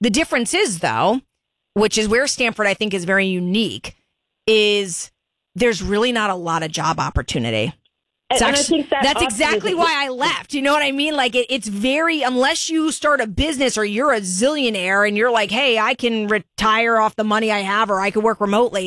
The difference is, though, which is where Stanford, I think, is very unique, is there's really not a lot of job opportunity. And I think that's exactly why I left. You know what I mean? Like it's very, unless you start a business or you're a zillionaire and you're like, hey, I can retire off the money I have or I can work remotely.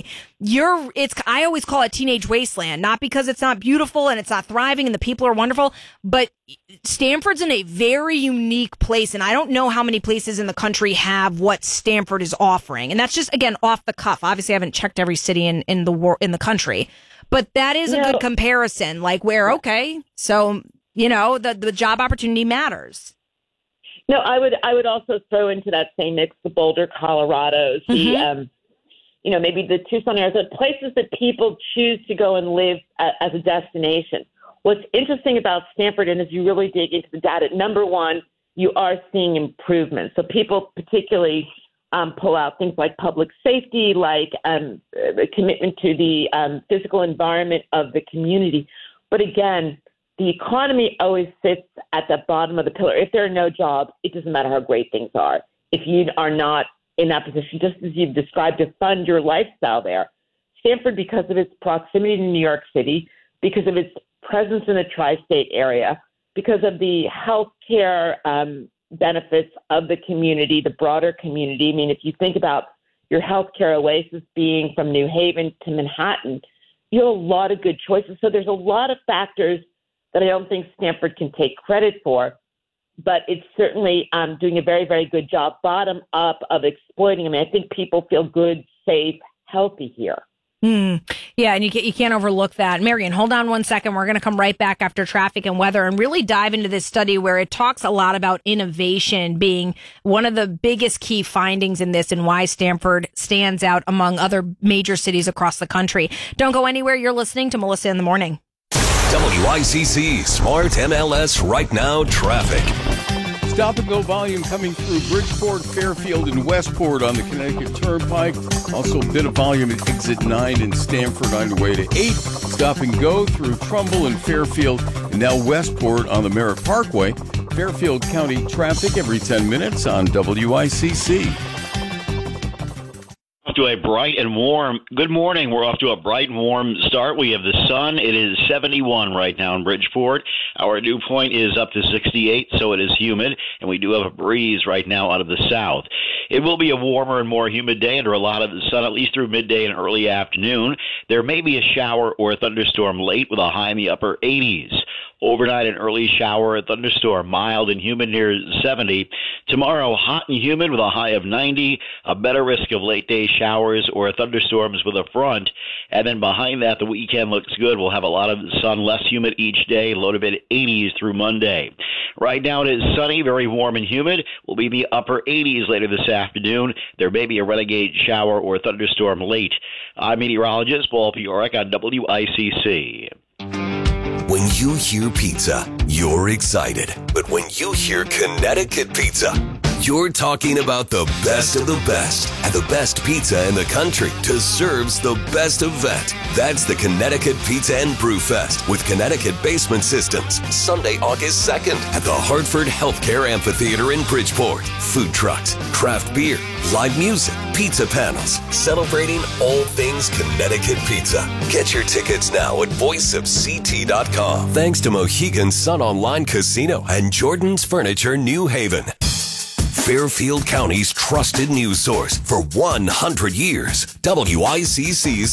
I always call it teenage wasteland, not because it's not beautiful and it's not thriving and the people are wonderful, but Stanford's in a very unique place. And I don't know how many places in the country have what Stanford is offering. And that's just, again, off the cuff. Obviously, I haven't checked every city in the country. But that is a good comparison, like where, okay, so, the job opportunity matters. No, I would also throw into that same mix the Boulder, Colorado, maybe the Tucson areas, places that people choose to go and live as a destination. What's interesting about Stanford, and as you really dig into the data, number one, you are seeing improvements. So people particularly pull out things like public safety, like a commitment to the physical environment of the community. But again, the economy always sits at the bottom of the pillar. If there are no jobs, it doesn't matter how great things are. If you are not in that position, just as you've described, to fund your lifestyle there. Stanford, because of its proximity to New York City, because of its presence in the tri-state area, because of the healthcare benefits of the community, the broader community. I mean, if you think about your healthcare oasis being from New Haven to Manhattan, you have a lot of good choices. So there's a lot of factors that I don't think Stanford can take credit for, but it's certainly doing a very, very good job bottom up of exploiting. I mean, I think people feel good, safe, healthy here. Yeah, and you can't overlook that. Marian, hold on one second. We're going to come right back after traffic and weather and really dive into this study where it talks a lot about innovation being one of the biggest key findings in this and why Stanford stands out among other major cities across the country. Don't go anywhere. You're listening to Melissa in the Morning. WICC Smart MLS Right Now Traffic. Stop-and-go volume coming through Bridgeport, Fairfield, and Westport on the Connecticut Turnpike. Also a bit of volume at Exit 9 in Stamford on the way to 8. Stop-and-go through Trumbull and Fairfield, and now Westport on the Merritt Parkway. Fairfield County traffic every 10 minutes on WICC. To a bright and warm good morning. We're off to a bright and warm start. We have the sun. It is 71 right now in Bridgeport. Our dew point is up to 68, so it is humid, and we do have a breeze right now out of the south. It will be a warmer and more humid day under a lot of the sun, at least through midday and early afternoon. There may be a shower or a thunderstorm late with a high in the upper 80s. Overnight, an early shower, a thunderstorm, mild and humid near 70. Tomorrow, hot and humid with a high of 90. A better risk of late-day showers or thunderstorms with a front. And then behind that, the weekend looks good. We'll have a lot of sun, less humid each day, low to mid-80s through Monday. Right now, it is sunny, very warm and humid. We'll be in the upper 80s later this afternoon. There may be a renegade shower or thunderstorm late. I'm meteorologist Paul Piorek on WICC. When you hear pizza, you're excited. But when you hear Connecticut pizza, you're talking about the best of the best and the best pizza in the country deserves the best event. That's the Connecticut Pizza and Brew Fest with Connecticut Basement Systems, Sunday, August 2nd at the Hartford Healthcare Amphitheater in Bridgeport. Food trucks, craft beer, live music, pizza panels, celebrating all things Connecticut pizza. Get your tickets now at voiceofct.com. Thanks to Mohegan Sun Online Casino and Jordan's Furniture New Haven. Fairfield County's trusted news source for 100 years. WICC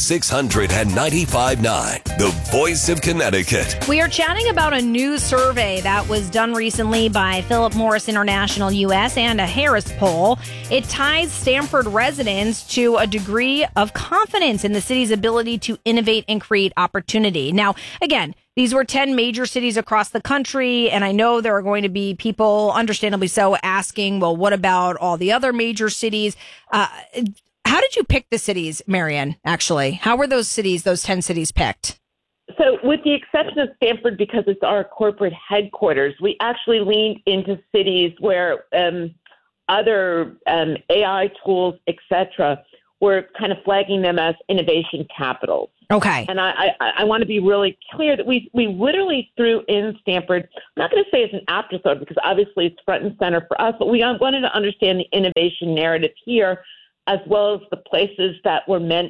695.9, the voice of Connecticut. We are chatting about a new survey that was done recently by Philip Morris International US and a Harris poll. It ties Stanford residents to a degree of confidence in the city's ability to innovate and create opportunity. Now, again, these were 10 major cities across the country, and I know there are going to be people, understandably so, asking, well, what about all the other major cities? How did you pick the cities, Marian, actually? How were those cities, those 10 cities picked? So with the exception of Stanford, because it's our corporate headquarters, we actually leaned into cities where other AI tools, et cetera, we're kind of flagging them as innovation capitals. Okay. And I want to be really clear that we literally threw in Stanford. I'm not going to say it's an afterthought because obviously it's front and center for us, but we wanted to understand the innovation narrative here as well as the places that were meant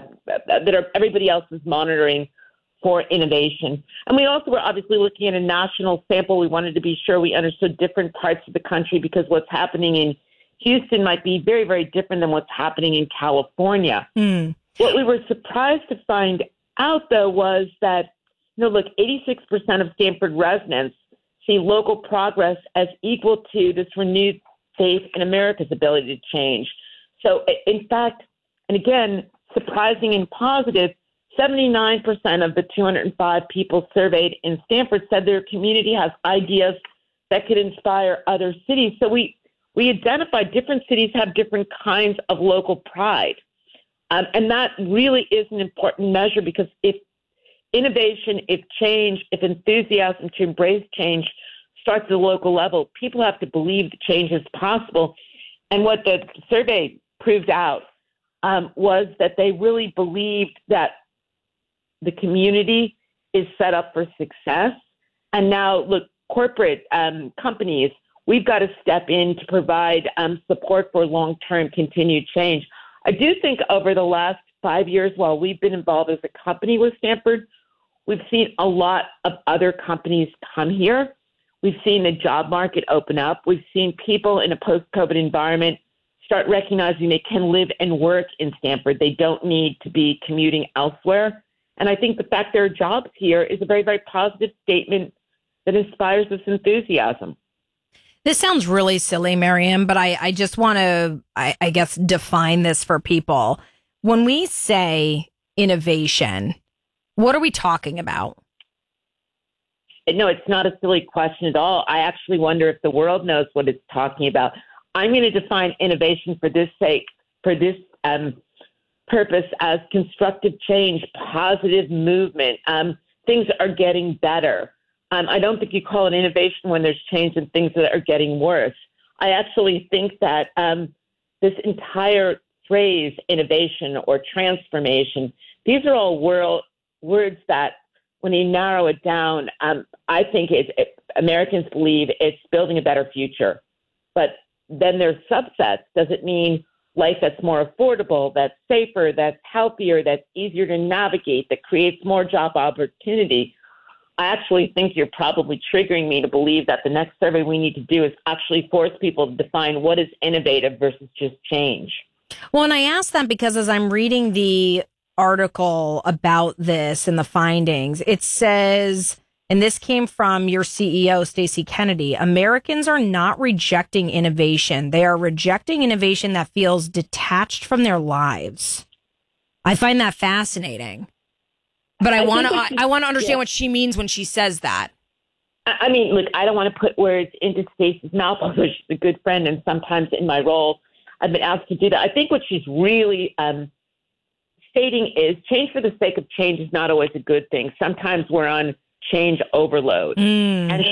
that are everybody else is monitoring for innovation. And we also were obviously looking at a national sample. We wanted to be sure we understood different parts of the country because what's happening in Houston might be very, very different than what's happening in California. What we were surprised to find out, though, was that, 86% of Stanford residents see local progress as equal to this renewed faith in America's ability to change. So, in fact, and again, surprising and positive, 79% of the 205 people surveyed in Stanford said their community has ideas that could inspire other cities. So we identified different cities have different kinds of local pride. And that really is an important measure because if innovation, if change, if enthusiasm to embrace change starts at the local level, people have to believe that change is possible. And what the survey proved out was that they really believed that the community is set up for success. And now, look, corporate companies, we've got to step in to provide support for long-term continued change. I do think over the last 5 years, while we've been involved as a company with Stanford, we've seen a lot of other companies come here. We've seen the job market open up. We've seen people in a post-COVID environment start recognizing they can live and work in Stanford. They don't need to be commuting elsewhere. And I think the fact there are jobs here is a very, very positive statement that inspires this enthusiasm. This sounds really silly, Mariam, but I just want to, I guess, define this for people. When we say innovation, what are we talking about? No, it's not a silly question at all. I actually wonder if the world knows what it's talking about. I'm going to define innovation for this sake, for this purpose as constructive change, positive movement. Things are getting better. I don't think you call it innovation when there's change and things that are getting worse. I actually think that this entire phrase, innovation or transformation, these are all words that, when you narrow it down, I think Americans believe it's building a better future. But then there's subsets. Does it mean life that's more affordable, that's safer, that's healthier, that's easier to navigate, that creates more job opportunity? I actually think you're probably triggering me to believe that the next survey we need to do is actually force people to define what is innovative versus just change. Well, and I ask that because as I'm reading the article about this and the findings, it says, and this came from your CEO, Stacey Kennedy, Americans are not rejecting innovation. They are rejecting innovation that feels detached from their lives. I find that fascinating. But I want to understand what she means when she says that. I mean, look, I don't want to put words into Stacey's mouth, although she's a good friend, and sometimes in my role, I've been asked to do that. I think what she's really stating is change for the sake of change is not always a good thing. Sometimes we're on change overload. And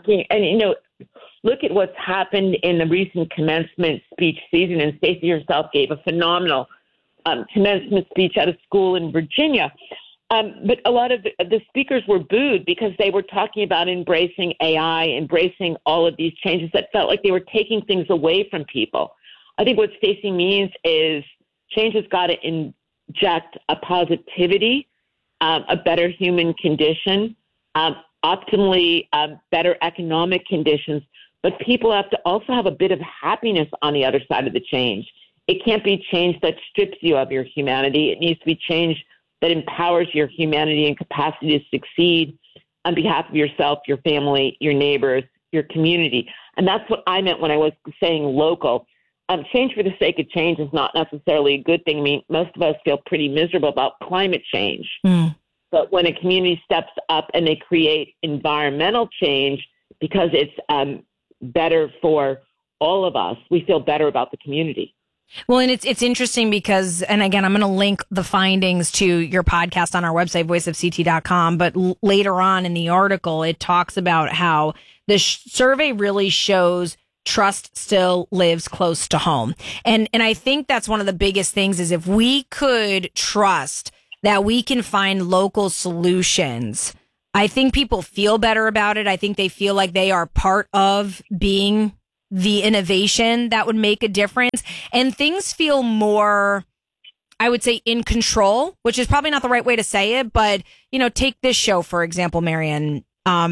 look at what's happened in the recent commencement speech season, and Stacey herself gave a phenomenal commencement speech at a school in Virginia. But a lot of the speakers were booed because they were talking about embracing AI, embracing all of these changes that felt like they were taking things away from people. I think what Stacey means is change has got to inject a positivity, a better human condition, optimally better economic conditions, but people have to also have a bit of happiness on the other side of the change. It can't be change that strips you of your humanity. It needs to be change that empowers your humanity and capacity to succeed on behalf of yourself, your family, your neighbors, your community. And that's what I meant when I was saying local. Change for the sake of change is not necessarily a good thing. I mean, most of us feel pretty miserable about climate change. But when a community steps up and they create environmental change because it's better for all of us, we feel better about the community. Well, and it's interesting because, and again, I'm going to link the findings to your podcast on our website, voiceofct.com. But later on in the article, it talks about how the survey really shows trust still lives close to home. And I think that's one of the biggest things is if we could trust that we can find local solutions, I think people feel better about it. I think they feel like they are part of being the innovation that would make a difference. And things feel more, I would say, in control, which is probably not the right way to say it. But, take this show, for example, Marian.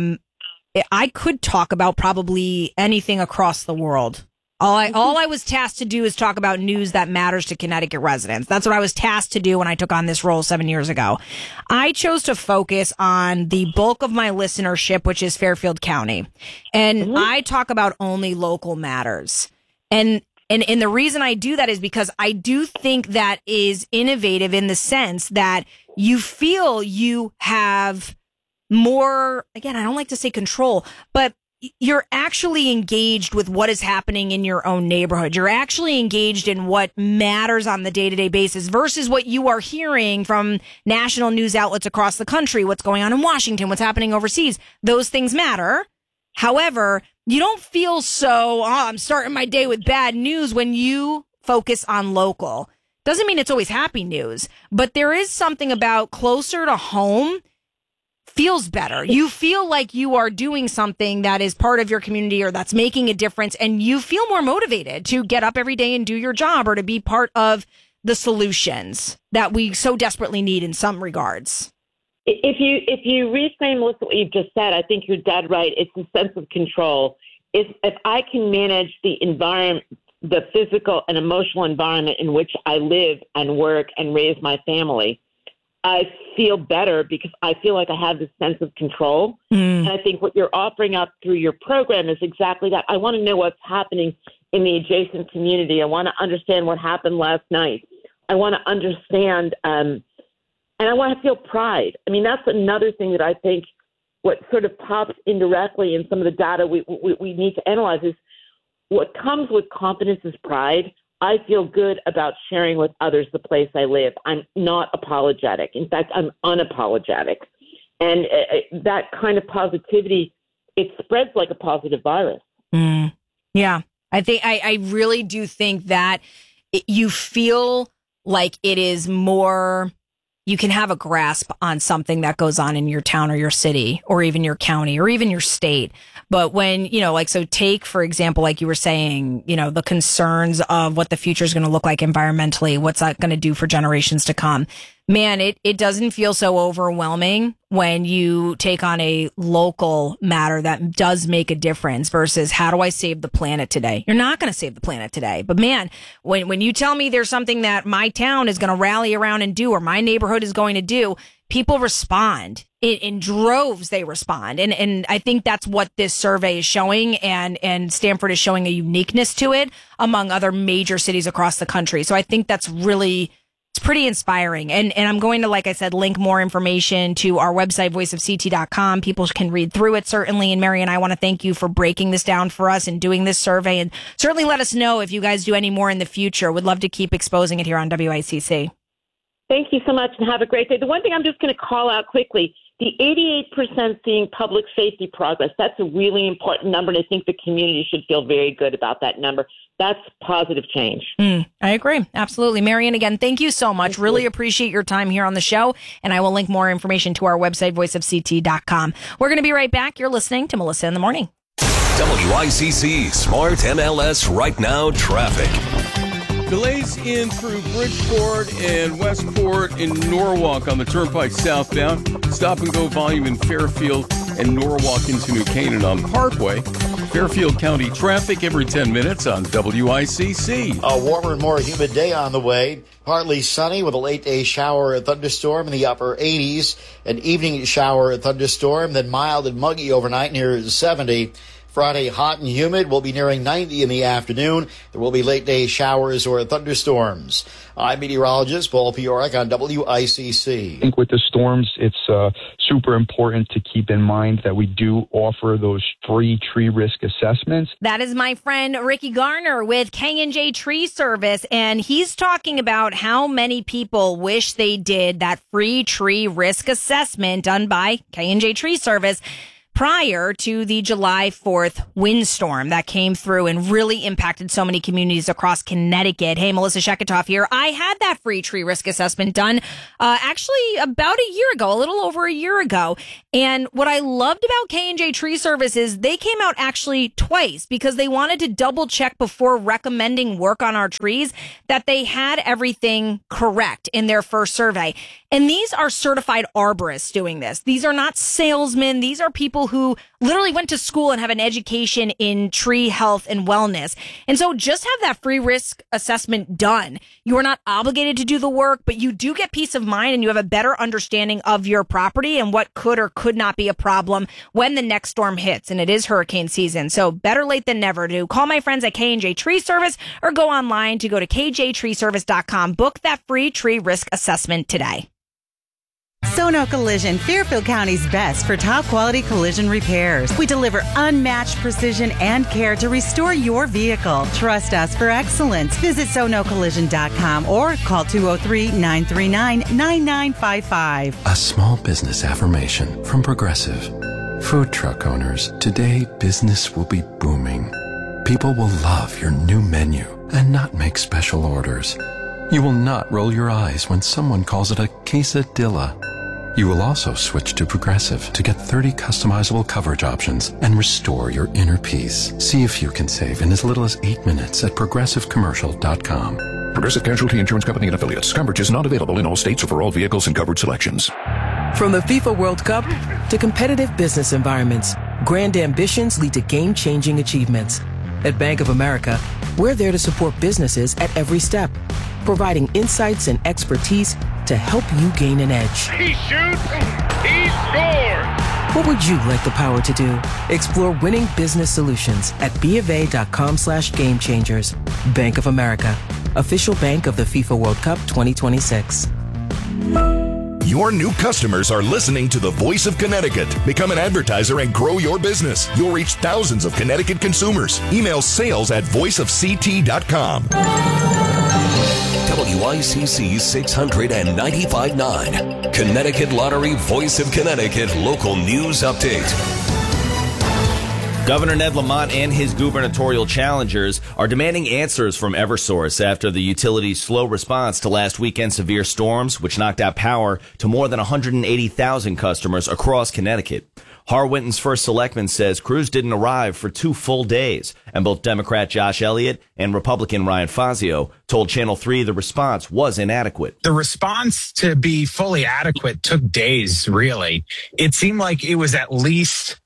I could talk about probably anything across the world. All I was tasked to do is talk about news that matters to Connecticut residents. That's what I was tasked to do when I took on this role 7 years ago. I chose to focus on the bulk of my listenership, which is Fairfield County. And I talk about only local matters. And the reason I do that is because I do think that is innovative in the sense that you feel you have more, again, I don't like to say control, but you're actually engaged with what is happening in your own neighborhood. You're actually engaged in what matters on the day-to-day basis versus what you are hearing from national news outlets across the country, what's going on in Washington, what's happening overseas. Those things matter. However, you don't feel so, I'm starting my day with bad news when you focus on local. Doesn't mean it's always happy news, but there is something about closer to home feels better. You feel like you are doing something that is part of your community or that's making a difference, and you feel more motivated to get up every day and do your job or to be part of the solutions that we so desperately need in some regards. If you reframe what you've just said, I think you're dead right. It's a sense of control. If I can manage the environment, the physical and emotional environment in which I live and work and raise my family, I feel better because I feel like I have this sense of control. And I think what you're offering up through your program is exactly that. I want to know what's happening in the adjacent community. I want to understand what happened last night. I want to understand, and I want to feel pride. I mean, that's another thing that I think what sort of pops indirectly in some of the data we need to analyze is what comes with confidence is pride. I feel good about sharing with others the place I live. I'm not apologetic. In fact, I'm unapologetic. And that kind of positivity, it spreads like a positive virus. Yeah. I really do think that you feel like it is more, you can have a grasp on something that goes on in your town or your city or even your county or even your state. But when, so take, for example, like you were saying, the concerns of what the future is going to look like environmentally, what's that going to do for generations to come. Man, it doesn't feel so overwhelming when you take on a local matter that does make a difference versus how do I save the planet today? You're not going to save the planet today. But man, when you tell me there's something that my town is going to rally around and do or my neighborhood is going to do, people respond. In droves, they respond. And I think that's what this survey is showing. And Stamford is showing a uniqueness to it among other major cities across the country. So I think that's really, it's pretty inspiring. And I'm going to, like I said, link more information to our website, voiceofct.com. People can read through it, certainly. And Mary and I want to thank you for breaking this down for us and doing this survey. And certainly let us know if you guys do any more in the future. Would love to keep exposing it here on WICC. Thank you so much and have a great day. The one thing I'm just going to call out quickly, the 88% seeing public safety progress, that's a really important number, and I think the community should feel very good about that number. That's positive change. I agree. Absolutely. Marian, again, thank you so much. Really appreciate your time here on the show, and I will link more information to our website, voiceofct.com. We're going to be right back. You're listening to Melissa in the Morning. WICC Smart MLS Right Now Traffic. Delays in through Bridgeport and Westport in Norwalk on the Turnpike southbound. Stop and go volume in Fairfield and Norwalk into New Canaan on Parkway. Fairfield County traffic every 10 minutes on WICC. A warmer and more humid day on the way. Partly sunny with a late day shower or thunderstorm in the upper 80s. An evening shower or thunderstorm, then mild and muggy overnight near 70. Friday, hot and humid, will be nearing 90 in the afternoon. There will be late-day showers or thunderstorms. I'm meteorologist Paul Piorek on WICC. I think with the storms, it's super important to keep in mind that we do offer those free tree risk assessments. That is my friend Ricky Garner with K&J Tree Service, and he's talking about how many people wish they did that free tree risk assessment done by K&J Tree Service. prior to the July 4th windstorm that came through and really impacted so many communities across Connecticut. Hey, Melissa Sheketoff here. I had that free tree risk assessment done actually about a year ago, a little over a year ago. And what I loved about K&J Tree Service is they came out actually twice because they wanted to double check before recommending work on our trees that they had everything correct in their first survey. And these are certified arborists doing this. These are not salesmen. These are people who literally went to school and have an education in tree health and wellness. And so just have that free risk assessment done. You are not obligated to do the work, but you do get peace of mind and you have a better understanding of your property and what could or could not be a problem when the next storm hits. And it is hurricane season. So better late than never to call my friends at K&J Tree Service or go online to go to kjtreeservice.com. Book that free tree risk assessment today. Sono Collision, Fairfield County's best for top quality collision repairs. We deliver unmatched precision and care to restore your vehicle. Trust us for excellence. Visit sonocollision.com or call 203-939-9955. A small business affirmation from Progressive. Food truck owners, today business will be booming. People will love your new menu and not make special orders. You will not roll your eyes when someone calls it a quesadilla. You will also switch to Progressive to get 30 customizable coverage options and restore your inner peace. See if you can save in as little as 8 minutes at progressivecommercial.com. Progressive Casualty Insurance Company and Affiliates. Coverage is not available in all states or for all vehicles and covered selections. From the FIFA World Cup to competitive business environments, grand ambitions lead to game-changing achievements. At Bank of America, we're there to support businesses at every step, providing insights and expertise to help you gain an edge. He shoots, he scores! What would you like the power to do? Explore winning business solutions at BofA.com/gamechangers. Bank of America, official bank of the FIFA World Cup 2026. Your new customers are listening to the Voice of Connecticut. Become an advertiser and grow your business. You'll reach thousands of Connecticut consumers. Email sales@voiceofct.com. WICC 695.9. Connecticut Lottery Voice of Connecticut local news update. Governor Ned Lamont and his gubernatorial challengers are demanding answers from Eversource after the utility's slow response to last weekend's severe storms, which knocked out power to more than 180,000 customers across Connecticut. Harwinton's first selectman says crews didn't arrive for 2 full days, and both Democrat Josh Elliott and Republican Ryan Fazio told Channel 3 the response was inadequate. The response to be fully adequate took days, really. It seemed like it was at least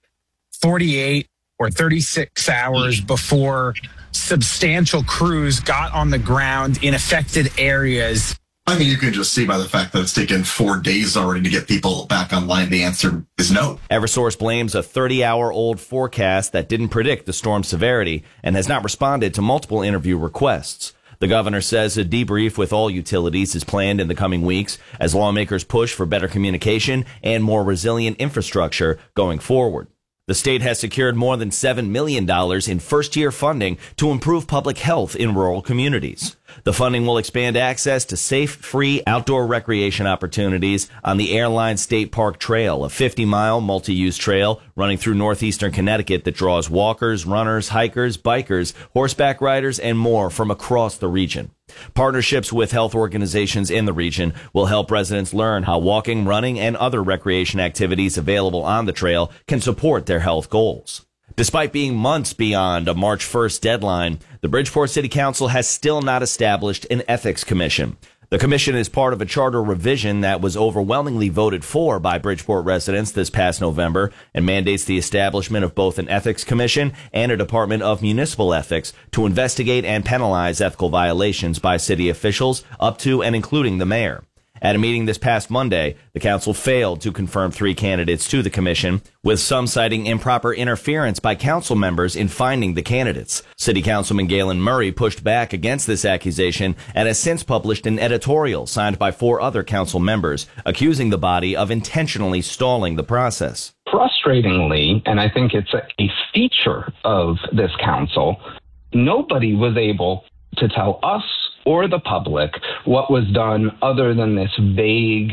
48 or 36 hours before substantial crews got on the ground in affected areas. I mean, you can just see by the fact that it's taken 4 days already to get people back online. The answer is no. Eversource blames a 30-hour-old forecast that didn't predict the storm's severity and has not responded to multiple interview requests. The governor says a debrief with all utilities is planned in the coming weeks as lawmakers push for better communication and more resilient infrastructure going forward. The state has secured more than $7 million in first-year funding to improve public health in rural communities. The funding will expand access to safe, free outdoor recreation opportunities on the Airline State Park Trail, a 50-mile multi-use trail running through northeastern Connecticut that draws walkers, runners, hikers, bikers, horseback riders, and more from across the region. Partnerships with health organizations in the region will help residents learn how walking, running, and other recreation activities available on the trail can support their health goals. Despite being months beyond a March 1st deadline, the Bridgeport City Council has still not established an ethics commission. The commission is part of a charter revision that was overwhelmingly voted for by Bridgeport residents this past November and mandates the establishment of both an ethics commission and a Department of Municipal Ethics to investigate and penalize ethical violations by city officials up to and including the mayor. At a meeting this past Monday, the council failed to confirm 3 candidates to the commission, with some citing improper interference by council members in finding the candidates. City Councilman Galen Murray pushed back against this accusation and has since published an editorial signed by 4 other council members, accusing the body of intentionally stalling the process. Frustratingly, and I think it's a feature of this council, nobody was able to tell us or the public what was done other than this vague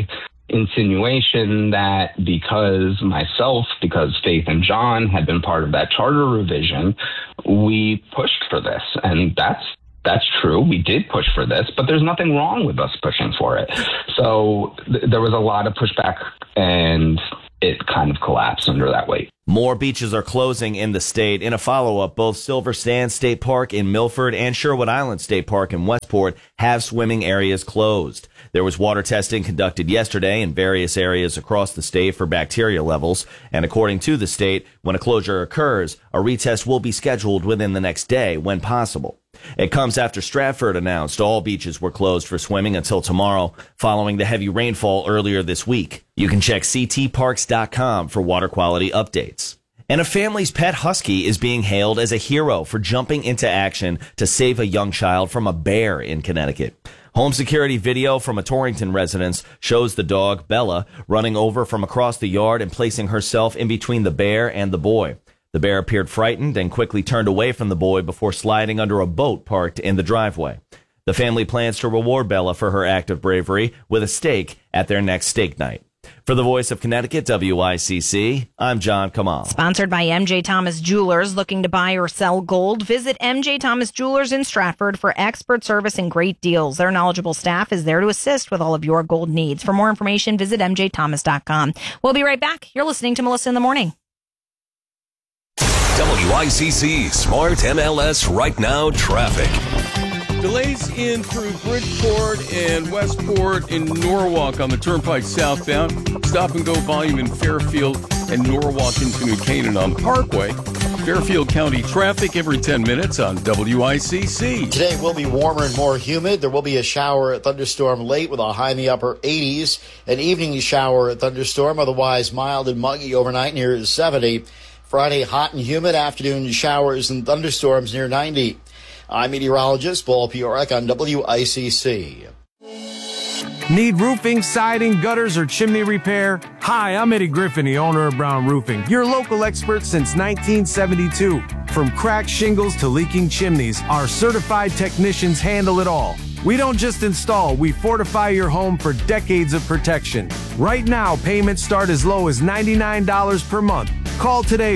insinuation that because Faith and John had been part of that charter revision, we pushed for this. And that's true. We did push for this, but there's nothing wrong with us pushing for it. So there was a lot of pushback, and it kind of collapsed under that weight. More beaches are closing in the state. In a follow-up, both Silver Sands State Park in Milford and Sherwood Island State Park in Westport have swimming areas closed. There was water testing conducted yesterday in various areas across the state for bacteria levels. And according to the state, when a closure occurs, a retest will be scheduled within the next day when possible. It comes after Stratford announced all beaches were closed for swimming until tomorrow, following the heavy rainfall earlier this week. You can check ctparks.com for water quality updates. And a family's pet husky is being hailed as a hero for jumping into action to save a young child from a bear in Connecticut. Home security video from a Torrington residence shows the dog, Bella, running over from across the yard and placing herself in between the bear and the boy. The bear appeared frightened and quickly turned away from the boy before sliding under a boat parked in the driveway. The family plans to reward Bella for her act of bravery with a steak at their next steak night. For the Voice of Connecticut, WICC, I'm John Kamal. Sponsored by MJ Thomas Jewelers. Looking to buy or sell gold? Visit MJ Thomas Jewelers in Stratford for expert service and great deals. Their knowledgeable staff is there to assist with all of your gold needs. For more information, visit mjthomas.com. We'll be right back. You're listening to Melissa in the Morning. WICC Smart MLS Right Now traffic. Delays in through Bridgeport and Westport in Norwalk on the Turnpike southbound. Stop and go volume in Fairfield and Norwalk into New Canaan on the Parkway. Fairfield County traffic every 10 minutes on WICC. Today will be warmer and more humid. There will be a shower thunderstorm late with a high in the upper 80s. An evening shower thunderstorm, otherwise mild and muggy overnight near 70. Friday, hot and humid. Afternoon showers and thunderstorms near 90. I'm meteorologist Paul Piorek on WICC. Need roofing, siding, gutters, or chimney repair? Hi, I'm Eddie Griffin, the owner of Brown Roofing, your local expert since 1972. From cracked shingles to leaking chimneys, our certified technicians handle it all. We don't just install, we fortify your home for decades of protection. Right now, payments start as low as $99 per month. Call today,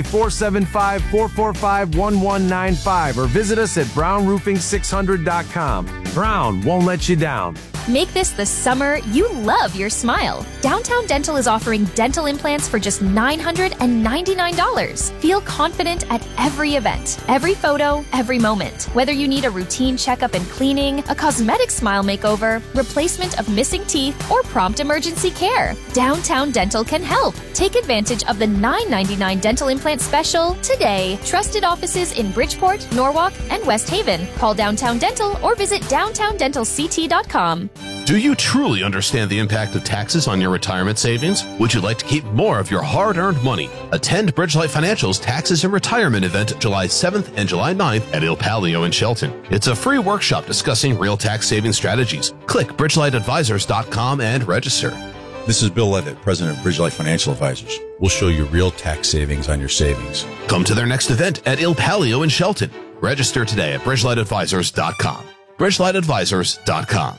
475-445-1195, or visit us at brownroofing600.com. Brown won't let you down. Make this the summer you love your smile. Downtown Dental is offering dental implants for just $999. Feel confident at every event, every photo, every moment. Whether you need a routine checkup and cleaning, a cosmetic smile makeover, replacement of missing teeth, or prompt emergency care, Downtown Dental can help. Take advantage of the $999 dental implant special today. Trusted offices in Bridgeport, Norwalk, and West Haven. Call Downtown Dental or visit downtowndentalct.com. Do you truly understand the impact of taxes on your retirement savings? Would you like to keep more of your hard-earned money? Attend Bridgelight Financial's Taxes and Retirement event July 7th and July 9th at Il Palio in Shelton. It's a free workshop discussing real tax saving strategies. Click bridgelightadvisors.com and register. This is Bill Levitt, president of Bridgelight Financial Advisors. We'll show you real tax savings on your savings. Come to their next event at Il Palio in Shelton. Register today at bridgelightadvisors.com. bridgelightadvisors.com.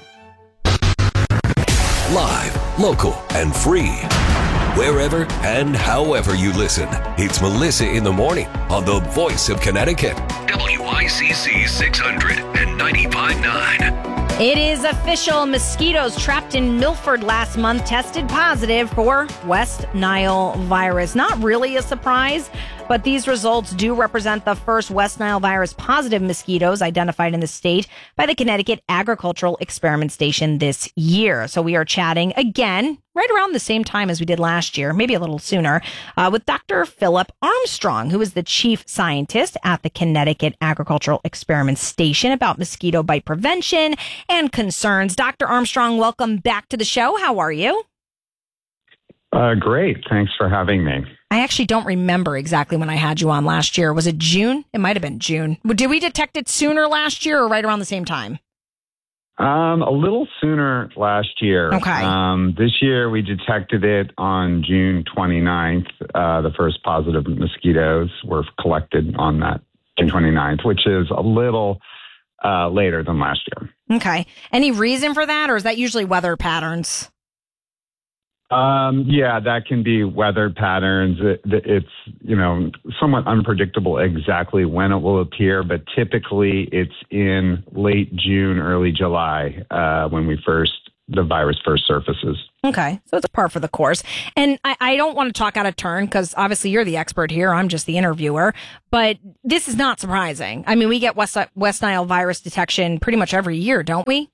Live, local, and free. Wherever and however you listen, it's Melissa in the Morning on the Voice of Connecticut. WICC 600 and 95.9. It is official. Mosquitoes trapped in Milford last month tested positive for West Nile virus. Not really a surprise, but these results do represent the first West Nile virus positive mosquitoes identified in the state by the Connecticut Agricultural Experiment Station this year. So we are chatting again right around the same time as we did last year, maybe a little sooner, with Dr. Philip Armstrong, who is the chief scientist at the Connecticut Agricultural Experiment Station, about mosquito bite prevention and concerns. Dr. Armstrong, welcome back to the show. How are you? Great. Thanks for having me. I actually don't remember exactly when I had you on last year. Was it June? It might have been June. Did we detect it sooner last year or right around the same time? A little sooner last year. Okay. This year we detected it on June 29th. The first positive mosquitoes were collected on that June 29th, which is a little later than last year. Okay. Any reason for that, or is that usually weather patterns? Yeah, that can be weather patterns. It's, somewhat unpredictable exactly when it will appear, but typically it's in late June, early July, when the virus first surfaces. Okay, so it's par for the course. And I don't want to talk out of turn because obviously you're the expert here. I'm just the interviewer. But this is not surprising. I mean, we get West Nile virus detection pretty much every year, don't we?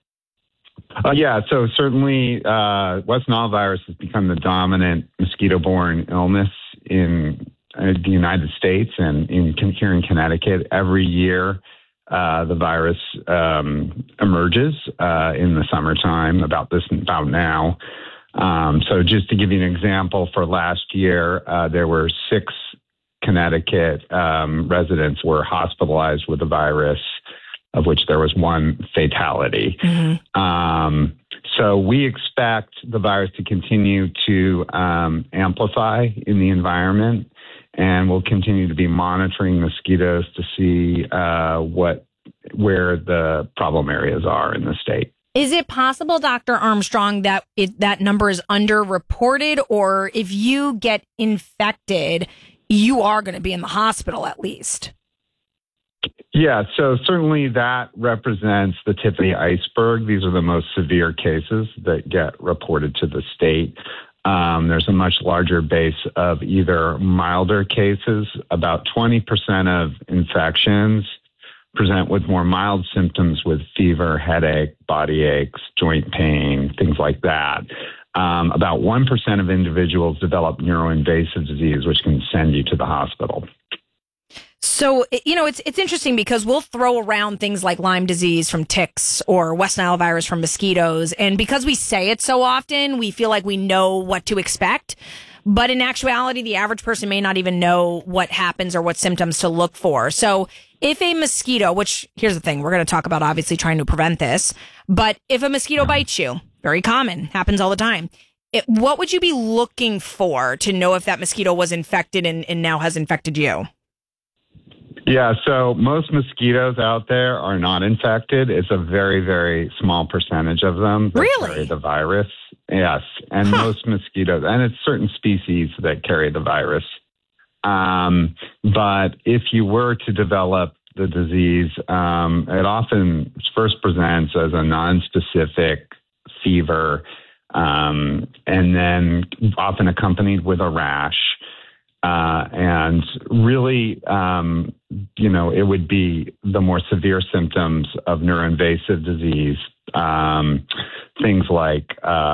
Yeah, so certainly West Nile virus has become the dominant mosquito-borne illness in the United States and here in Connecticut. Every year, the virus emerges in the summertime, about now. So just to give you an example, for last year, there were 6 Connecticut residents were hospitalized with the virus, of which there was 1 fatality. Mm-hmm. So we expect the virus to continue to amplify in the environment, and we'll continue to be monitoring mosquitoes to see where the problem areas are in the state. Is it possible, Dr. Armstrong, that that number is underreported, or if you get infected, you are going to be in the hospital at least? Yeah, so certainly that represents the tip of the iceberg. These are the most severe cases that get reported to the state. There's a much larger base of either milder cases. About 20% of infections present with more mild symptoms with fever, headache, body aches, joint pain, things like that. About 1% of individuals develop neuroinvasive disease, which can send you to the hospital. So, it's interesting because we'll throw around things like Lyme disease from ticks or West Nile virus from mosquitoes. And because we say it so often, we feel like we know what to expect. But in actuality, the average person may not even know what happens or what symptoms to look for. So if a mosquito, which here's the thing, we're going to talk about obviously trying to prevent this, but if a mosquito bites you, very common, happens all the time. What would you be looking for to know if that mosquito was infected and now has infected you? Yeah, so most mosquitoes out there are not infected. It's a very, very small percentage of them that carry the virus. Yes, and most mosquitoes, and it's certain species that carry the virus. But if you were to develop the disease, it often first presents as a nonspecific fever, and then often accompanied with a rash. And really, it would be the more severe symptoms of neuroinvasive disease, things like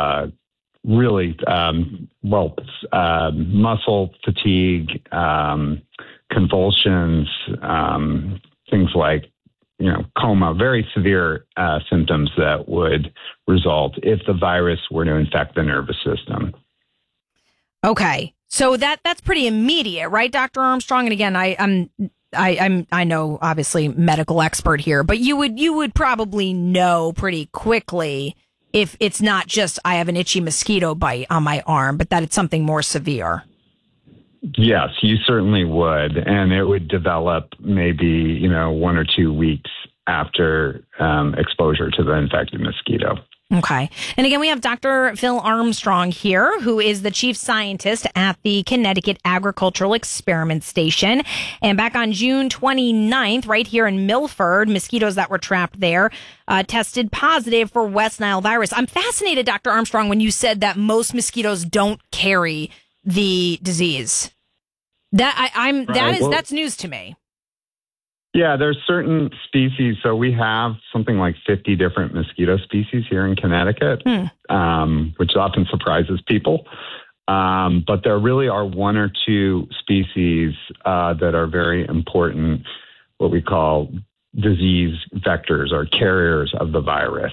muscle fatigue, convulsions, things like, coma, very severe symptoms that would result if the virus were to infect the nervous system. Okay. So that's pretty immediate, right, Dr. Armstrong? And again, I know obviously medical expert here, but you would probably know pretty quickly if it's not just I have an itchy mosquito bite on my arm, but that it's something more severe. Yes, you certainly would, and it would develop maybe 1 or 2 weeks after exposure to the infected mosquito. Okay. And again, we have Dr. Phil Armstrong here, who is the chief scientist at the Connecticut Agricultural Experiment Station. And back on June 29th, right here in Milford, mosquitoes that were trapped there tested positive for West Nile virus. I'm fascinated, Dr. Armstrong, when you said that most mosquitoes don't carry the disease. That's news to me. Yeah, there's certain species. So we have something like 50 different mosquito species here in Connecticut, which often surprises people. But there really are 1 or 2 species that are very important, what we call disease vectors or carriers of the virus.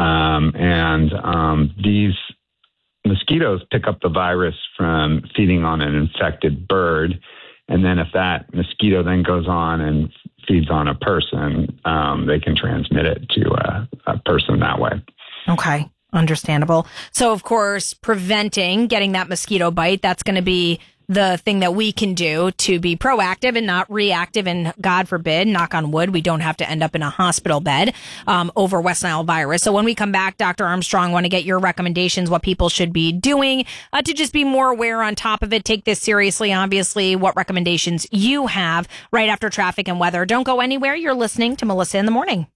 These mosquitoes pick up the virus from feeding on an infected bird. And then if that mosquito then goes on and feeds on a person, they can transmit it to a person that way. Okay. Understandable. So, of course, preventing getting that mosquito bite, that's going to be the thing that we can do to be proactive and not reactive. And God forbid, knock on wood, we don't have to end up in a hospital bed over West Nile virus. So when we come back, Dr. Armstrong, want to get your recommendations, what people should be doing to just be more aware, on top of it. Take this seriously, obviously, what recommendations you have right after traffic and weather. Don't go anywhere. You're listening to Melissa in the Morning.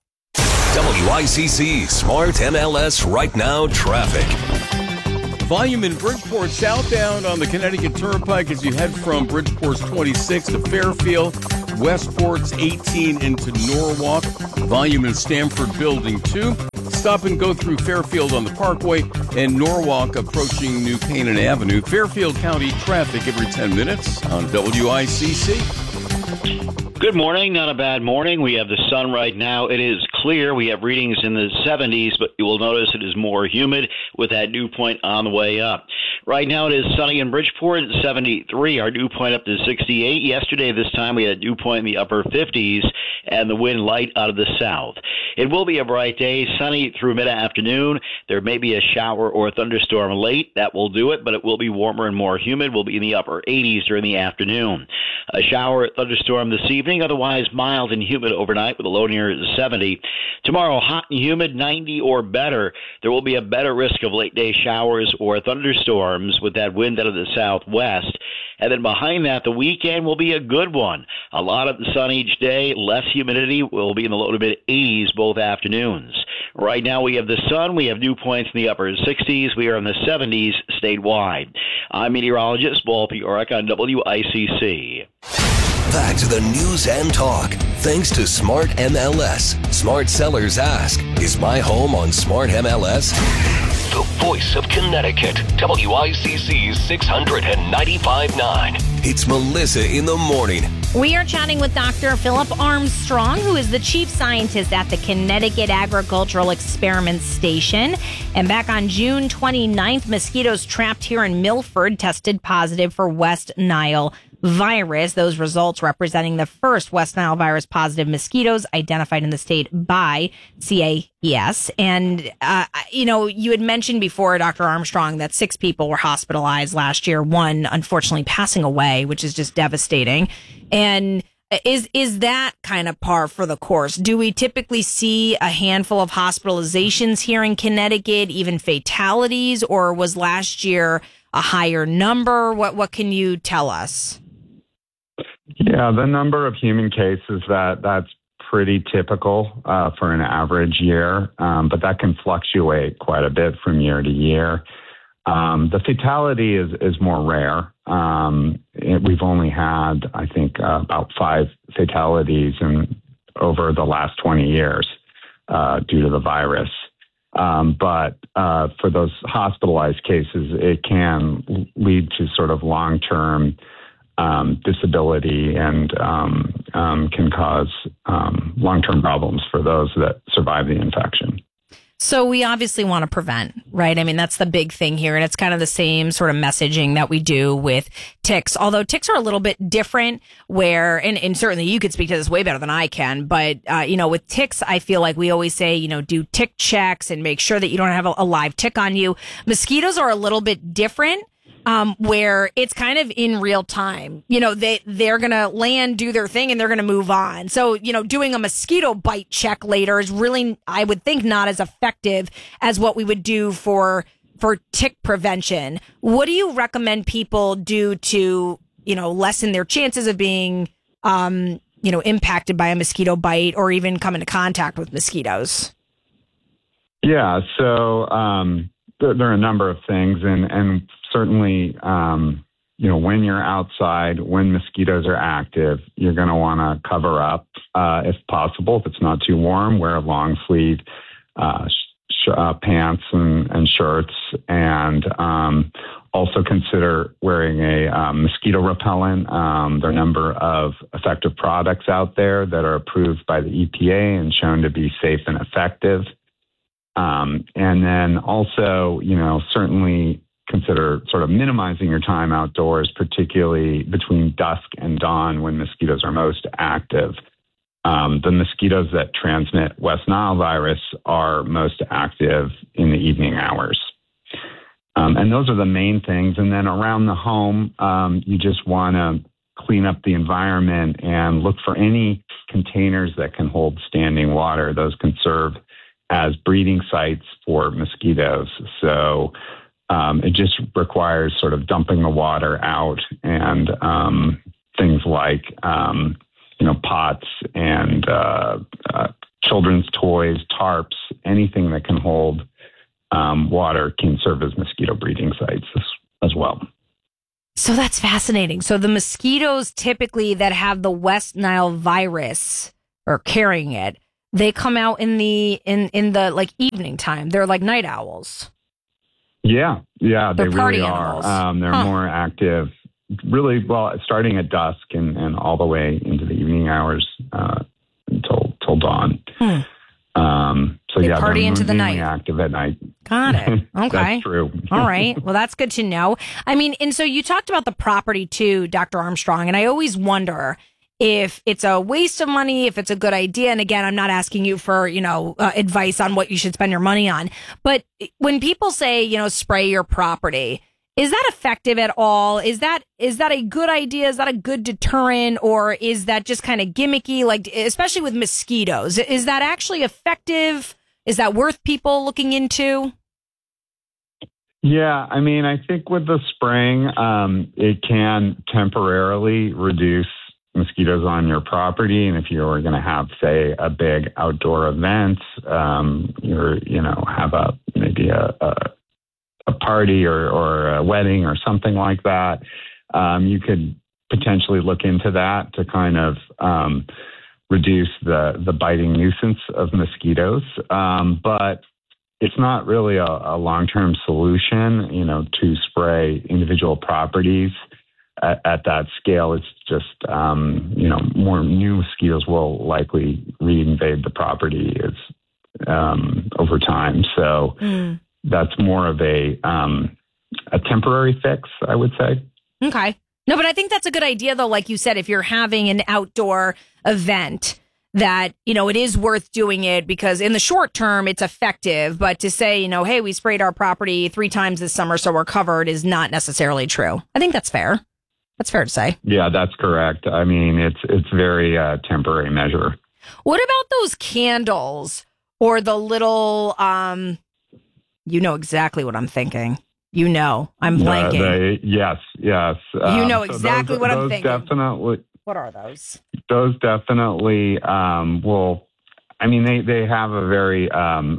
WICC Smart MLS Right Now traffic. Volume in Bridgeport southbound on the Connecticut Turnpike as you head from Bridgeport's 26 to Fairfield, Westport's 18 into Norwalk. Volume in Stamford Building 2. Stop and go through Fairfield on the Parkway and Norwalk approaching New Canaan Avenue. Fairfield County traffic every 10 minutes on WICC. Good morning. Not a bad morning. We have the sun right now. It is clear. We have readings in the 70s, but you will notice it is more humid with that dew point on the way up. Right now it is sunny in Bridgeport at 73. Our dew point up to 68. Yesterday this time we had a dew point in the upper 50s and the wind light out of the south. It will be a bright day, sunny through mid-afternoon. There may be a shower or a thunderstorm late. That will do it, but it will be warmer and more humid. We'll be in the upper 80s during the afternoon. A shower or thunderstorm this evening, otherwise mild and humid overnight with a low near 70. Tomorrow, hot and humid, 90 or better. There will be a better risk of late-day showers or thunderstorms with that wind out of the southwest. And then behind that, the weekend will be a good one. A lot of sun each day, less humidity. Will be in the low to mid-80s both afternoons. Right now we have the sun. We have dew points in the upper 60s. We are in the 70s statewide. I'm meteorologist Paul Piorek on WICC. Back to the news and talk. Thanks to Smart MLS. Smart sellers ask, is my home on Smart MLS? The voice of Connecticut. WICC 695.9. It's Melissa in the Morning. We are chatting with Dr. Philip Armstrong, who is the chief scientist at the Connecticut Agricultural Experiment Station. And back on June 29th, mosquitoes trapped here in Milford tested positive for West Nile virus. Those results representing the first West Nile virus positive mosquitoes identified in the state by CAES. And, you had mentioned before, Dr. Armstrong, that 6 people were hospitalized last year, one unfortunately passing away, which is just devastating. And is that kind of par for the course? Do we typically see a handful of hospitalizations here in Connecticut, even fatalities, or was last year a higher number? What can you tell us? Yeah, the number of human cases, that's pretty typical for an average year, but that can fluctuate quite a bit from year to year. The fatality is more rare. We've only had, I think, about 5 fatalities over the last 20 years due to the virus. But for those hospitalized cases, it can lead to sort of long-term disability and can cause long-term problems for those that survive the infection. So we obviously want to prevent, right? I mean, that's the big thing here. And it's kind of the same sort of messaging that we do with ticks, although ticks are a little bit different where, and certainly you could speak to this way better than I can, but, with ticks, I feel like we always say, do tick checks and make sure that you don't have a live tick on you. Mosquitoes are a little bit different. Where it's kind of in real time. They're going to land, do their thing, and they're going to move on. So, doing a mosquito bite check later is really, I would think, not as effective as what we would do for tick prevention. What do you recommend people do to, lessen their chances of being, impacted by a mosquito bite or even come into contact with mosquitoes? Yeah, so there are a number of things, and certainly, when you're outside, when mosquitoes are active, you're going to want to cover up if possible. If it's not too warm, wear a long sleeve pants and shirts, and also consider wearing a mosquito repellent. There are a number of effective products out there that are approved by the EPA and shown to be safe and effective. And then also, certainly consider sort of minimizing your time outdoors, particularly between dusk and dawn when mosquitoes are most active. The mosquitoes that transmit West Nile virus are most active in the evening hours. And those are the main things. And then around the home, you just want to clean up the environment and look for any containers that can hold standing water. Those can serve as breeding sites for mosquitoes. So it just requires sort of dumping the water out and things like, pots and children's toys, tarps, anything that can hold water can serve as mosquito breeding sites as well. So that's fascinating. So the mosquitoes typically that have the West Nile virus or carrying it, they come out in the like evening time. They're like night owls. Yeah, they really animals. are. They're more active, really, well, starting at dusk and all the way into the evening hours until dawn. So they party into the night. Active at night. Got it. Okay. That's true. All right. Well, that's good to know. I mean, and so you talked about the property too, Dr. Armstrong, and I always wonder if it's a waste of money, if it's a good idea. And again, I'm not asking you for, advice on what you should spend your money on. But when people say, spray your property, is that effective at all? Is that a good idea? Is that a good deterrent, or is that just kind of gimmicky? Like, especially with mosquitoes, is that actually effective? Is that worth people looking into? Yeah, I mean, I think with the spraying, it can temporarily reduce mosquitoes on your property. And if you're going to have, say, a big outdoor event, have maybe a party or a wedding or something like that, you could potentially look into that to kind of reduce the biting nuisance of mosquitoes. But it's not really a long-term solution, to spray individual properties at that scale. It's just, more new mosquitoes will likely reinvade the property over time. So that's more of a temporary fix, I would say. Okay. No, but I think that's a good idea, though. Like you said, if you're having an outdoor event, that, it is worth doing it because in the short term, it's effective. But to say, hey, we sprayed our property 3 times this summer, so we're covered, is not necessarily true. I think that's fair. That's fair to say. Yeah, that's correct. I mean, it's very temporary measure. What about those candles or the little, you know exactly what I'm thinking. I'm blanking. Yes. You know exactly what I'm thinking. Definitely. What are those? Those definitely will. I mean, they have a very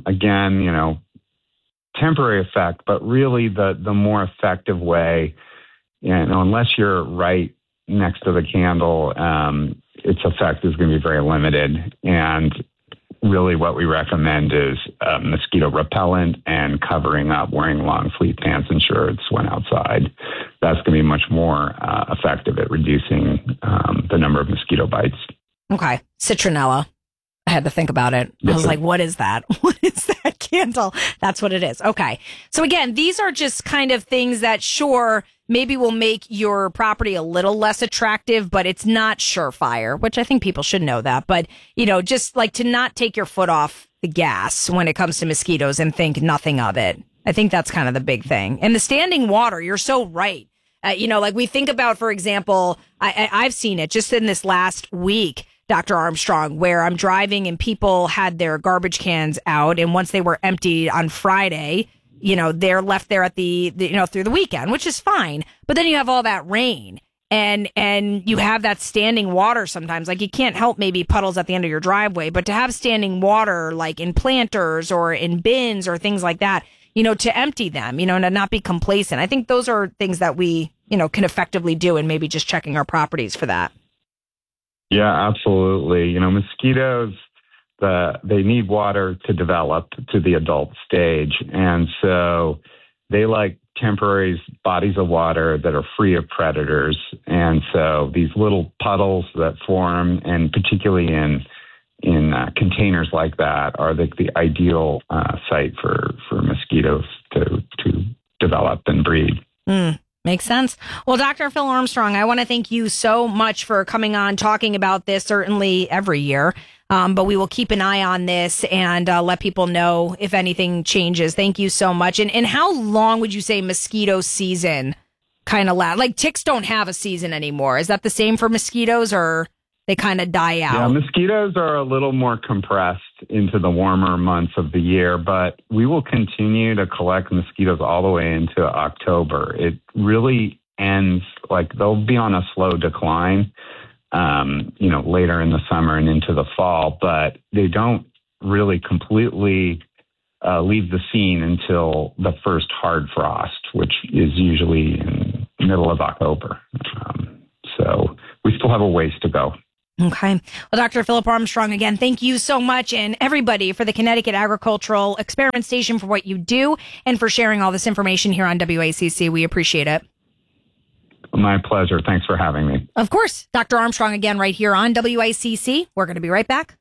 temporary effect, but really the more effective way, unless you're right next to the candle, its effect is going to be very limited. And really what we recommend is mosquito repellent and covering up, wearing long sleeve pants and shirts when outside. That's going to be much more effective at reducing the number of mosquito bites. Okay. Citronella. I had to think about it. I was like, what is that? What is that candle? That's what it is. Okay. So again, these are just kind of things that maybe will make your property a little less attractive, but it's not surefire, which I think people should know that. But, just like to not take your foot off the gas when it comes to mosquitoes and think nothing of it. I think that's kind of the big thing. And the standing water, you're so right. Like we think about, for example, I've seen it just in this last week, Dr. Armstrong, where I'm driving and people had their garbage cans out. And once they were emptied on Friday, they're left there at the through the weekend, which is fine. But then you have all that rain and you have that standing water sometimes. Like you can't help maybe puddles at the end of your driveway, but to have standing water like in planters or in bins or things like that, to empty them, to not be complacent. I think those are things that we, can effectively do, and maybe just checking our properties for that. Yeah, absolutely. Mosquitoes, they need water to develop to the adult stage. And so they like temporary bodies of water that are free of predators. And so these little puddles that form, and particularly in containers like that, are the ideal site for mosquitoes to develop and breed. Makes sense. Well, Dr. Phil Armstrong, I want to thank you so much for coming on, talking about this, certainly every year. But we will keep an eye on this and let people know if anything changes. Thank you so much. And how long would you say mosquito season kind of lasts? Like ticks don't have a season anymore. Is that the same for mosquitoes, or they kind of die out? Yeah, mosquitoes are a little more compressed into the warmer months of the year, but we will continue to collect mosquitoes all the way into October. It really ends, like they'll be on a slow decline, later in the summer and into the fall, but they don't really completely leave the scene until the first hard frost, which is usually in the middle of October. So we still have a ways to go. Okay. Well, Dr. Philip Armstrong, again, thank you so much, and everybody for the Connecticut Agricultural Experiment Station for what you do and for sharing all this information here on WACC. We appreciate it. My pleasure. Thanks for having me. Of course. Dr. Armstrong again right here on WACC. We're going to be right back.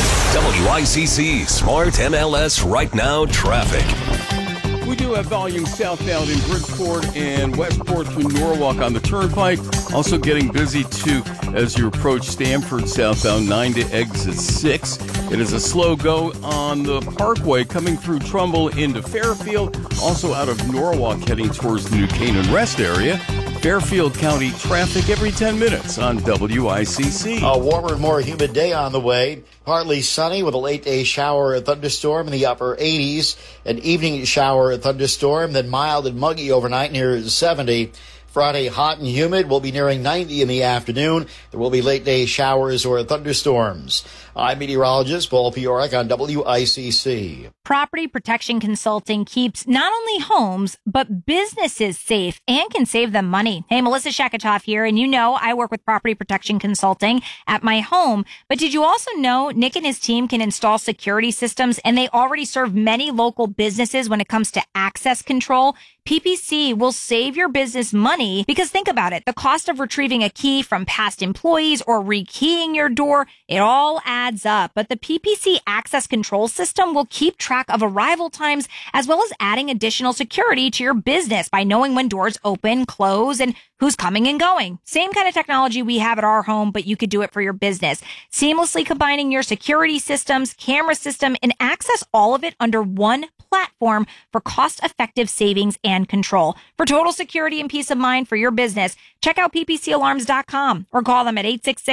WICC Smart MLS Right Now Traffic. We do have volume southbound in Bridgeport and Westport through Norwalk on the Turnpike. Also getting busy, too, as you approach Stamford southbound 9 to exit 6. It is a slow go on the Parkway coming through Trumbull into Fairfield. Also out of Norwalk heading towards the New Canaan Rest area. Fairfield County traffic every 10 minutes on WICC. A warmer and more humid day on the way. Partly sunny with a late day shower or thunderstorm in the upper 80s. An evening shower or thunderstorm, then mild and muggy overnight near 70. Friday, hot and humid. Will be nearing 90 in the afternoon. There will be late day showers or thunderstorms. I'm meteorologist Paul Piorek on WICC. Property Protection Consulting keeps not only homes, but businesses safe and can save them money. Hey, Melissa Shakatoff here, and you know I work with Property Protection Consulting at my home. But did you also know Nick and his team can install security systems, and they already serve many local businesses when it comes to access control? PPC will save your business money because think about it. The cost of retrieving a key from past employees or rekeying your door, it all adds up. But the PPC access control system will keep track of arrival times as well as adding additional security to your business by knowing when doors open, close, and who's coming and going. Same kind of technology we have at our home, but you could do it for your business. Seamlessly combining your security systems, camera system, and access all of it under one platform for cost-effective savings and control. For total security and peace of mind for your business, check out ppcalarms.com or call them at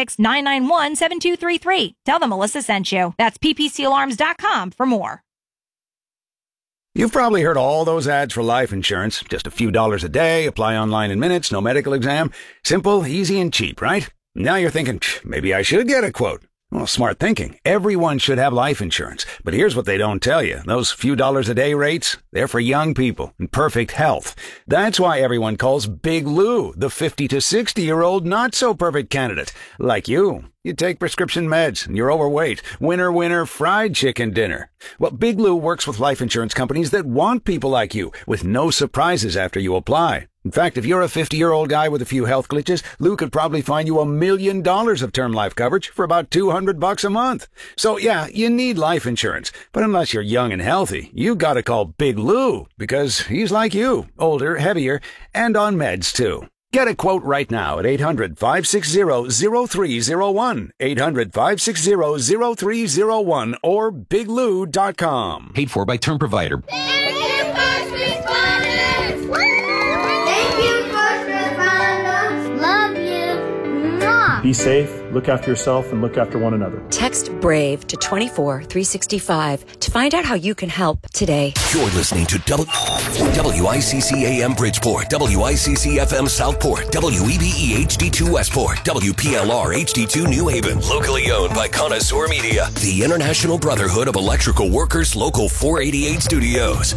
866-991-7233. Tell them Melissa sent you. That's ppcalarms.com for more. You've probably heard all those ads for life insurance. Just a few dollars a day, apply online in minutes, no medical exam. Simple, easy, and cheap, right? Now you're thinking, maybe I should get a quote. Well, smart thinking. Everyone should have life insurance. But here's what they don't tell you. Those few dollars a day rates, they're for young people in perfect health. That's why everyone calls Big Lou the 50 to 60-year-old not-so-perfect candidate. Like you. You take prescription meds, and you're overweight. Winner, winner, fried chicken dinner. Well, Big Lou works with life insurance companies that want people like you, with no surprises after you apply. In fact, if you're a 50-year-old guy with a few health glitches, Lou could probably find you $1 million of term life coverage for about $200 a month. So yeah, you need life insurance. But unless you're young and healthy, you gotta call Big Lou, because he's like you, older, heavier, and on meds too. Get a quote right now at 800-560-0301, 800-560-0301, or biglou.com. Paid for by Term Provider. Be safe, look after yourself, and look after one another. Text BRAVE to 24365 to find out how you can help today. You're listening to WICC AM Bridgeport, WICC FM Southport, WEBE HD2 Westport, WPLR HD2 New Haven. Locally owned by Connoisseur Media, the International Brotherhood of Electrical Workers, Local 488 Studios.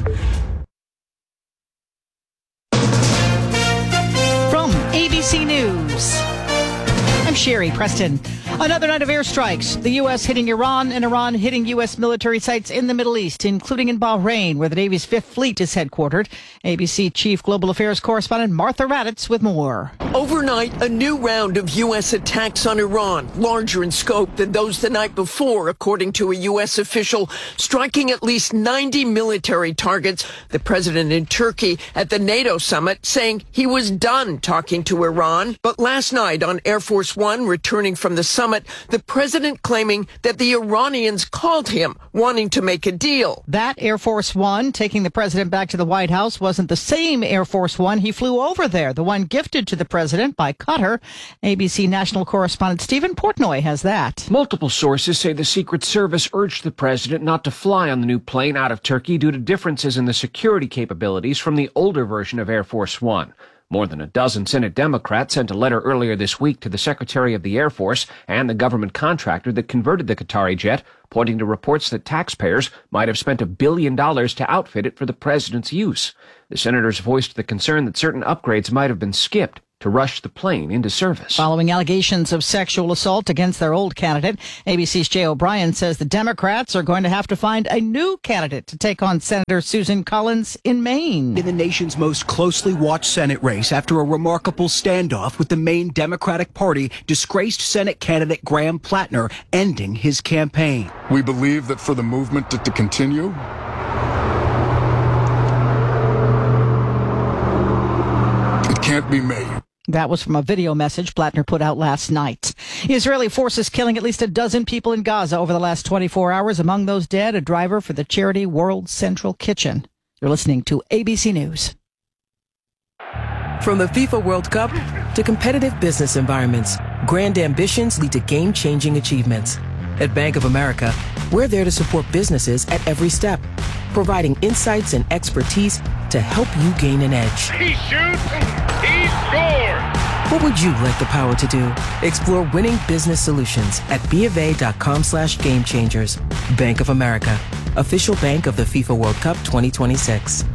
From ABC News, I'm Sherry Preston. Another night of airstrikes. The U.S. hitting Iran and Iran hitting U.S. military sites in the Middle East, including in Bahrain, where the Navy's 5th Fleet is headquartered. ABC Chief Global Affairs Correspondent Martha Raddatz with more. Overnight, a new round of U.S. attacks on Iran, larger in scope than those the night before, according to a U.S. official, striking at least 90 military targets. The president in Turkey at the NATO summit saying he was done talking to Iran. But last night on Air Force One, returning from the summit, summit, the president claiming that the Iranians called him, wanting to make a deal. That Air Force One taking the president back to the White House wasn't the same Air Force One he flew over there, the one gifted to the president by Qatar. ABC national correspondent Stephen Portnoy has that. Multiple sources say the Secret Service urged the president not to fly on the new plane out of Turkey due to differences in the security capabilities from the older version of Air Force One. More than a dozen Senate Democrats sent a letter earlier this week to the Secretary of the Air Force and the government contractor that converted the Qatari jet, pointing to reports that taxpayers might have spent $1 billion to outfit it for the president's use. The senators voiced the concern that certain upgrades might have been skipped to rush the plane into service. Following allegations of sexual assault against their old candidate, ABC's Jay O'Brien says the Democrats are going to have to find a new candidate to take on Senator Susan Collins in Maine. In the nation's most closely watched Senate race, after a remarkable standoff with the Maine Democratic Party, disgraced Senate candidate Graham Plattner ending his campaign. We believe that for the movement to continue, it can't be made. That was from a video message Plattner put out last night. Israeli forces killing at least a dozen people in Gaza over the last 24 hours. Among those dead, a driver for the charity World Central Kitchen. You're listening to ABC News. From the FIFA World Cup to competitive business environments, grand ambitions lead to game-changing achievements. At Bank of America, we're there to support businesses at every step, providing insights and expertise to help you gain an edge. He shoots, he scores! What would you like the power to do? Explore winning business solutions at BofA.com/gamechangers. Bank of America, official bank of the FIFA World Cup 2026.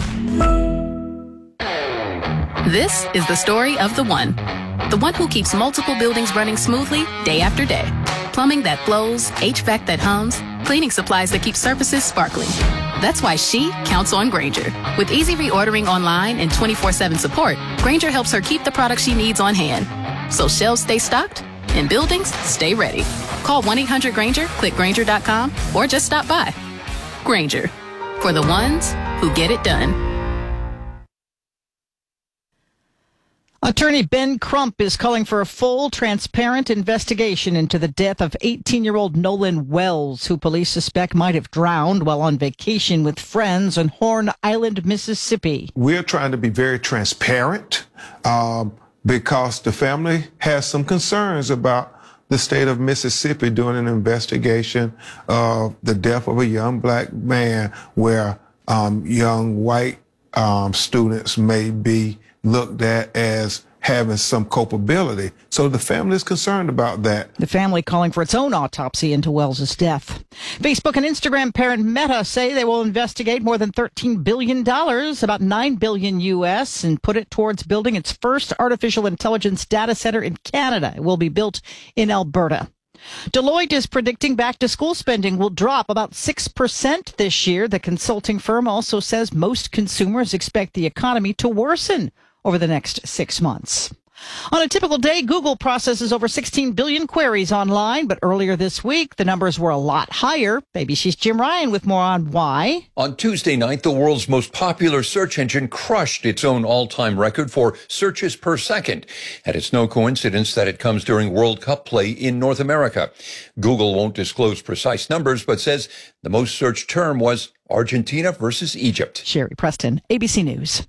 This is the story of the one who keeps multiple buildings running smoothly day after day. Plumbing that flows, HVAC that hums, cleaning supplies that keep surfaces sparkling. That's why she counts on Grainger. With easy reordering online and 24/7 support, Grainger helps her keep the products she needs on hand. So shelves stay stocked and buildings stay ready. Call 1-800-GRAINGER, click Grainger.com, or just stop by. Grainger, for the ones who get it done. Attorney Ben Crump is calling for a full, transparent investigation into the death of 18-year-old Nolan Wells, who police suspect might have drowned while on vacation with friends on Horn Island, Mississippi. We're trying to be very transparent because the family has some concerns about the state of Mississippi doing an investigation of the death of a young black man where young white students may be looked at as having some culpability. So the family is concerned about that. The family calling for its own autopsy into Wells' death. Facebook and Instagram parent Meta say they will investigate more than $13 billion, about $9 billion U.S., and put it towards building its first artificial intelligence data center in Canada. It will be built in Alberta. Deloitte is predicting back-to-school spending will drop about 6% this year. The consulting firm also says most consumers expect the economy to worsen over the next 6 months. On a typical day, Google processes over 16 billion queries online, but earlier this week, the numbers were a lot higher. ABC's Jim Ryan with more on why. On Tuesday night, the world's most popular search engine crushed its own all-time record for searches per second. And it's no coincidence that it comes during World Cup play in North America. Google won't disclose precise numbers, but says the most searched term was Argentina versus Egypt. Sherry Preston, ABC News.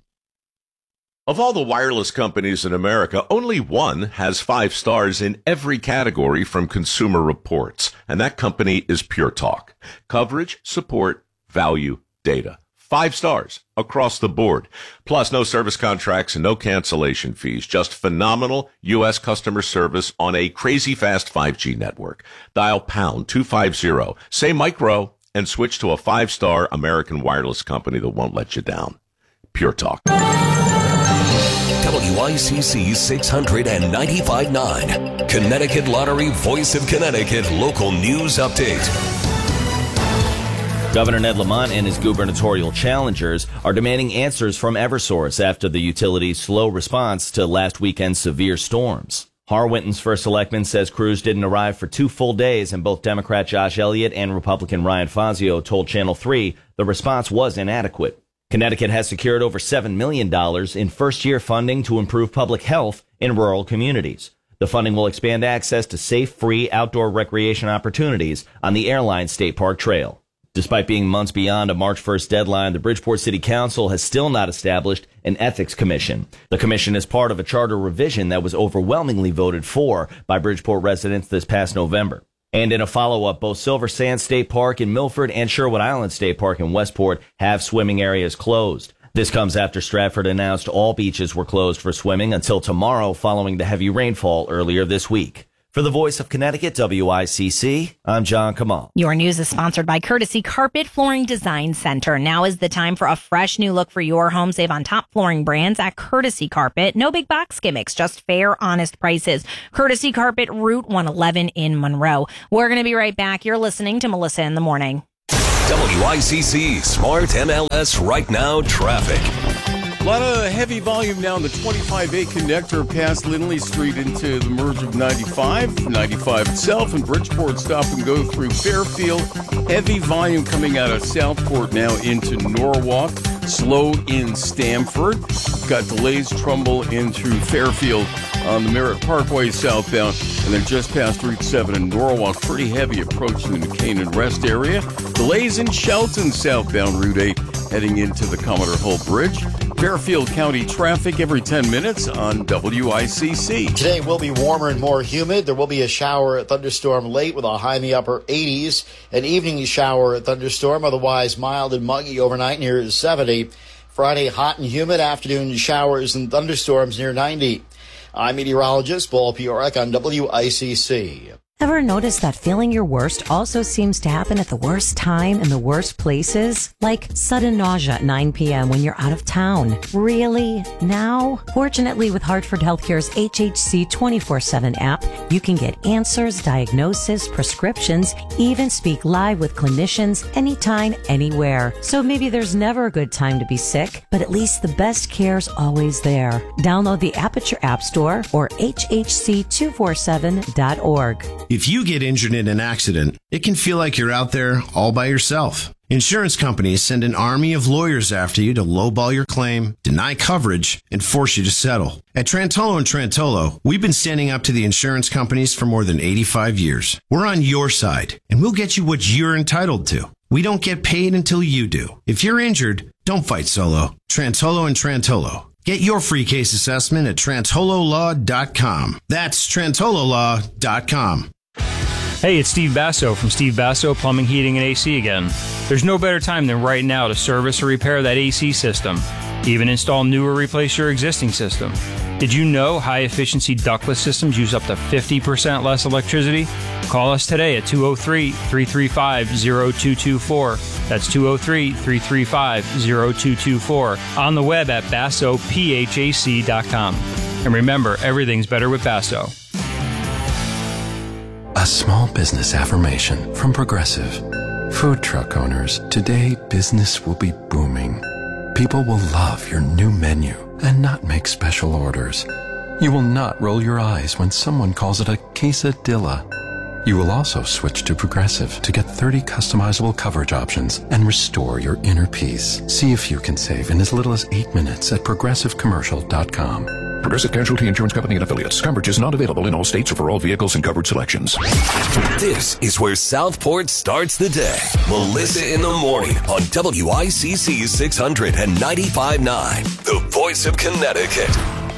Of all the wireless companies in America, only one has 5 stars in every category from Consumer Reports, and that company is Pure Talk. Coverage, support, value, data. 5 stars across the board. Plus, no service contracts and no cancellation fees. Just phenomenal U.S. customer service on a crazy fast 5G network. Dial pound 250, say micro, and switch to a 5-star American wireless company that won't let you down. Pure Talk. WICC 695.9, Connecticut Lottery Voice of Connecticut Local News Update. Governor Ned Lamont and his gubernatorial challengers are demanding answers from Eversource after the utility's slow response to last weekend's severe storms. Harwinton's first selectman says crews didn't arrive for 2 full days, and both Democrat Josh Elliott and Republican Ryan Fazio told Channel 3 the response was inadequate. Connecticut has secured over $7 million in first-year funding to improve public health in rural communities. The funding will expand access to safe, free outdoor recreation opportunities on the Airline State Park Trail. Despite being months beyond a March 1st deadline, the Bridgeport City Council has still not established an ethics commission. The commission is part of a charter revision that was overwhelmingly voted for by Bridgeport residents this past November. And in a follow-up, both Silver Sand State Park in Milford and Sherwood Island State Park in Westport have swimming areas closed. This comes after Stratford announced all beaches were closed for swimming until tomorrow following the heavy rainfall earlier this week. For the Voice of Connecticut, WICC, I'm John Kamal. Your news is sponsored by Courtesy Carpet Flooring Design Center. Now is the time for a fresh new look for your home. Save on top flooring brands at Courtesy Carpet. No big box gimmicks, just fair, honest prices. Courtesy Carpet, Route 111 in Monroe. We're going to be right back. You're listening to Melissa in the Morning. WICC Smart MLS Right Now traffic. A lot of heavy volume now in the 25A connector past Lindley Street into the merge of 95 itself, and Bridgeport stop and go through Fairfield. Heavy volume coming out of Southport now into Norwalk. Slow in Stamford. Got delays, Trumbull in through Fairfield on the Merritt Parkway southbound, and then just past Route 7 in Norwalk. Pretty heavy approaching the Canaan Rest area. Delays in Shelton southbound Route 8 heading into the Commodore Hull Bridge. Fairfield County traffic every 10 minutes on WICC. Today will be warmer and more humid. There will be a shower, thunderstorm late with a high in the upper 80s. An evening shower, thunderstorm, otherwise mild and muggy overnight near 70. Friday, hot and humid. Afternoon showers and thunderstorms near 90. I'm meteorologist Paul Piorek on WICC. Ever notice that feeling your worst also seems to happen at the worst time in the worst places? Like sudden nausea at 9 p.m. when you're out of town. Really? Now? Fortunately, with Hartford Healthcare's HHC 24/7 app, you can get answers, diagnosis, prescriptions, even speak live with clinicians anytime, anywhere. So maybe there's never a good time to be sick, but at least the best care's always there. Download the app at your app store or hhc247.org. If you get injured in an accident, it can feel like you're out there all by yourself. Insurance companies send an army of lawyers after you to lowball your claim, deny coverage, and force you to settle. At Trantolo & Trantolo, we've been standing up to the insurance companies for more than 85 years. We're on your side, and we'll get you what you're entitled to. We don't get paid until you do. If you're injured, don't fight solo. Trantolo & Trantolo. Get your free case assessment at TrantoloLaw.com. That's TrantoloLaw.com. Hey, it's Steve Basso from Steve Basso Plumbing, Heating, and AC again. There's no better time than right now to service or repair that AC system. Even install new or replace your existing system. Did you know high-efficiency ductless systems use up to 50% less electricity? Call us today at 203-335-0224. That's 203-335-0224. On the web at BassoPHAC.com. And remember, everything's better with Basso. A small business affirmation from Progressive. Food truck owners, today business will be booming. People will love your new menu and not make special orders. You will not roll your eyes when someone calls it a quesadilla. You will also switch to Progressive to get 30 customizable coverage options and restore your inner peace. See if you can save in as little as 8 minutes at ProgressiveCommercial.com. Progressive Casualty Insurance Company and Affiliates. Coverage is not available in all states or for all vehicles and covered selections. This is where Southport starts the day. Melissa in the Morning on WICC 695.9, the Voice of Connecticut.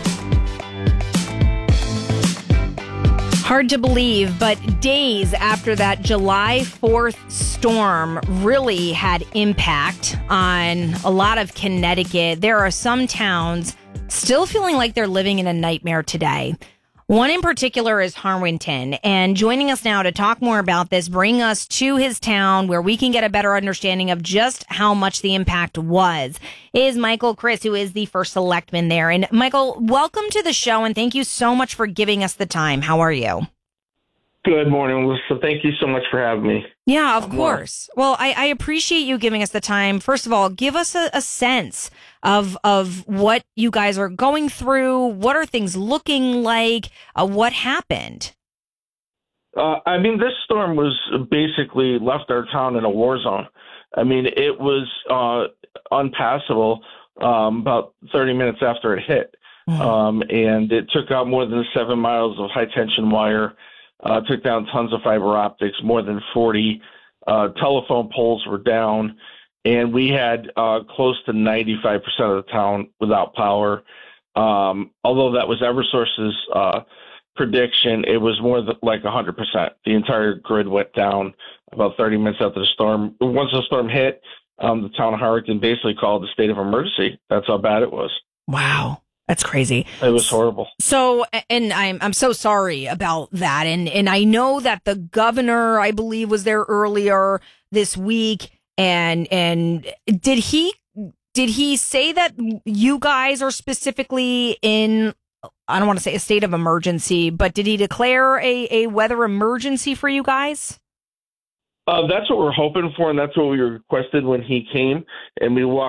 Hard to believe, but days after that July 4th storm really had impact on a lot of Connecticut, there are some towns still feeling like they're living in a nightmare today. One in particular is Harwinton, and joining us now to talk more about this, bring us to his town where we can get a better understanding of just how much the impact was, is Michael Criss, who is the first selectman there. And Michael, welcome to the show, and thank you so much for giving us the time. How are you? Good morning, Melissa. Thank you so much for having me. Yeah, of course. Well, I appreciate you giving us the time. First of all, give us a sense of what you guys are going through. What are things looking like? What happened? This storm was basically left our town in a war zone. It was unpassable about 30 minutes after it hit. and it took out more than 7 miles of high tension wire, took down tons of fiber optics, more than 40 telephone poles were down, and we had close to 95% of the town without power. Although that was Eversource's prediction, it was more like 100%. The entire grid went down about 30 minutes after the storm. Once the storm hit, the town of Harrington basically called a state of emergency. That's how bad it was. Wow. That's crazy. It was horrible. So, and I'm so sorry about that. And I know that the governor, I believe, was there earlier this week. And did he say that you guys are specifically in, I don't want to say a state of emergency, but did he declare a weather emergency for you guys? That's what we're hoping for, and that's what we requested when he came, and we walked